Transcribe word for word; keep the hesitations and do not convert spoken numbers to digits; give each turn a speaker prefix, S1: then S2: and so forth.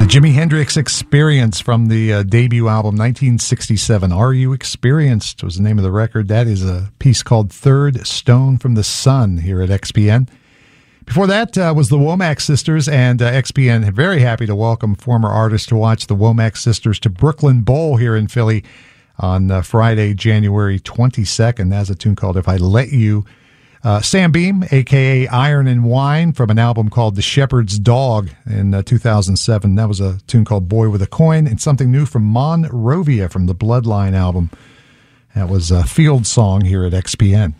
S1: Jimi Hendrix Experience from the uh, debut album nineteen sixty-seven. Are You Experienced was the name of the record. That is a piece called Third Stone from the Sun here at X P N. Before that uh, was the Womack Sisters, and uh, X P N very happy to welcome former artists to watch the Womack Sisters to Brooklyn Bowl here in Philly on uh, Friday, January twenty-second. That's a tune called If I Let You. Uh, Sam Beam, a k a. Iron and Wine, from an album called The Shepherd's Dog in uh, two thousand seven. That was a tune called Boy with a Coin, and something new from Monrovia from the Bloodline album. That was a field song here at X P N.